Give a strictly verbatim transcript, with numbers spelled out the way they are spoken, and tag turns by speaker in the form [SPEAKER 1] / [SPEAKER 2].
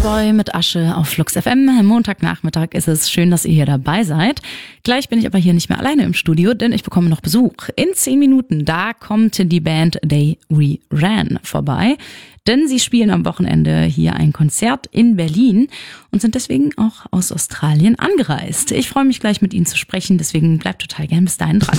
[SPEAKER 1] Boy mit Asche auf Flux F M. Montagnachmittag ist es. Schön, dass ihr hier dabei seid. Gleich bin ich aber hier nicht mehr alleine im Studio, denn ich bekomme noch Besuch. In zehn Minuten, da kommt die Band They We Ran vorbei. Denn sie spielen am Wochenende hier ein Konzert in Berlin und sind deswegen auch aus Australien angereist. Ich freue mich gleich mit ihnen zu sprechen, deswegen bleibt total gern bis dahin dran.